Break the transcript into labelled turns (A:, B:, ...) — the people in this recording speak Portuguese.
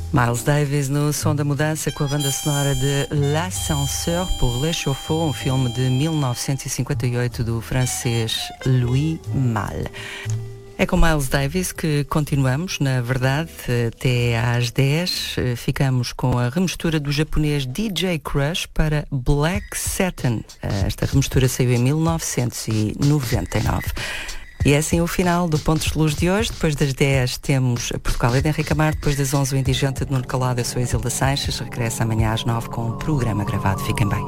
A: Miles Davis no Som da Mudança com a banda sonora de L'Ascenseur pour les Chauffeurs, um filme de 1958 do francês Louis Malle. É com Miles Davis que continuamos, na verdade, até às 10. Ficamos com a remistura do japonês DJ Crush para Black Satin. Esta remistura saiu em 1999. E é assim o final do Pontos de Luz de hoje. Depois das 10 temos a Portugal e de Henrique Amar. Depois das 11 o Indigente de Nuno Calado. Eu sou a Isilda Sanches. Regresso amanhã às 9 com um programa gravado. Fiquem bem.